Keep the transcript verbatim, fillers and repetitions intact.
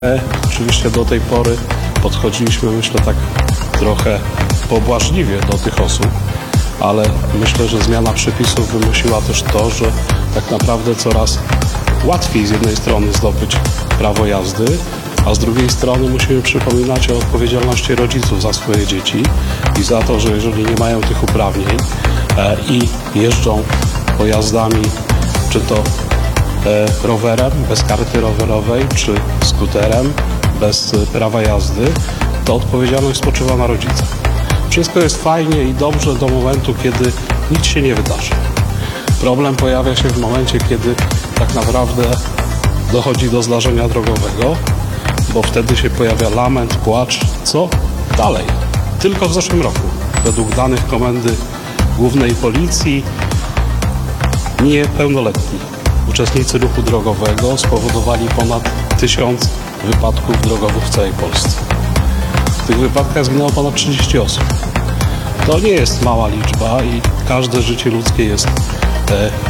E, oczywiście do tej pory podchodziliśmy, myślę, tak trochę pobłażliwie do tych osób, ale myślę, że zmiana przepisów wymusiła też to, że tak naprawdę coraz łatwiej z jednej strony zdobyć prawo jazdy, a z drugiej strony musimy przypominać o odpowiedzialności rodziców za swoje dzieci i za to, że jeżeli nie mają tych uprawnień e, i jeżdżą pojazdami, czy to e, rowerem bez karty rowerowej, czy skuterem bez prawa jazdy, to odpowiedzialność spoczywa na rodzicach. Wszystko jest fajnie i dobrze do momentu, kiedy nic się nie wydarzy. Problem pojawia się w momencie, kiedy tak naprawdę dochodzi do zdarzenia drogowego, bo wtedy się pojawia lament, płacz. Co dalej? Tylko w zeszłym roku, według danych Komendy Głównej Policji, niepełnoletni uczestnicy ruchu drogowego spowodowali ponad tysiąc wypadków drogowych w całej Polsce. W tych wypadkach zginęło ponad trzydzieści osób. To nie jest mała liczba i każde życie ludzkie jest e,